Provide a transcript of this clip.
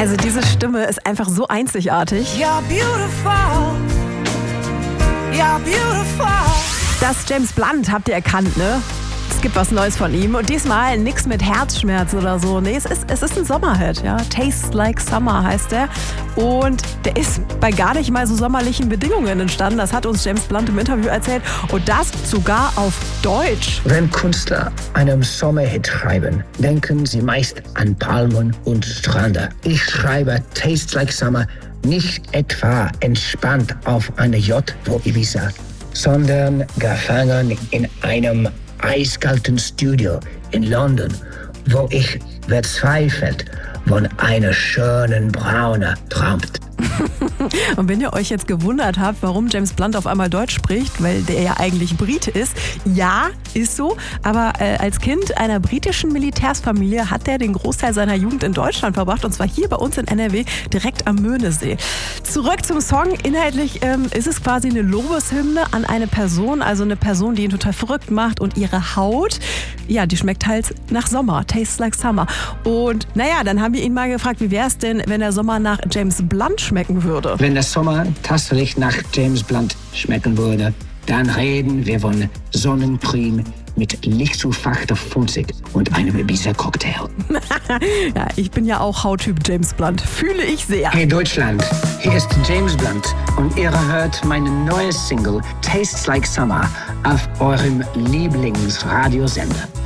Also diese Stimme ist einfach so einzigartig. You're beautiful. You're beautiful. Das James Blunt habt ihr erkannt, ne? Es gibt was Neues von ihm und diesmal nichts mit Herzschmerz oder so. Nee, es ist ein Sommerhit, ja. Tastes Like Summer heißt der. Und der ist bei gar nicht mal so sommerlichen Bedingungen entstanden. Das hat uns James Blunt im Interview erzählt. Und das sogar auf Deutsch. Wenn Künstler einen Sommerhit schreiben, denken sie meist an Palmen und Strände. Ich schreibe Tastes Like Summer nicht etwa entspannt auf einer Yacht vor Ibiza, sondern gefangen in einem eiskalten Studio in London, wo ich verzweifelt von einer schönen Braune träumt. Und wenn ihr euch jetzt gewundert habt, warum James Blunt auf einmal Deutsch spricht, weil der ja eigentlich Brite ist, ja, ist so, aber als Kind einer britischen Militärsfamilie hat er den Großteil seiner Jugend in Deutschland verbracht und zwar hier bei uns in NRW, direkt am Möhnesee. Zurück zum Song. Inhaltlich ist es quasi eine Lobeshymne an eine Person, also eine Person, die ihn total verrückt macht und ihre Haut, ja, die schmeckt halt nach Sommer, tastes like summer. Und naja, dann haben wir ihn mal gefragt, wie wäre es denn, wenn der Sommer nach James Blunt schmecken würde? Wenn der Sommer tatsächlich nach James Blunt schmecken würde, dann reden wir von Sonnencreme mit lichtsulfachter Funzig und einem Ibiza-Cocktail. Ja, ich bin ja auch Hauttyp James Blunt. Fühle ich sehr. Hey Deutschland, hier ist James Blunt und ihr hört meine neue Single Tastes Like Summer auf eurem Lieblingsradiosender.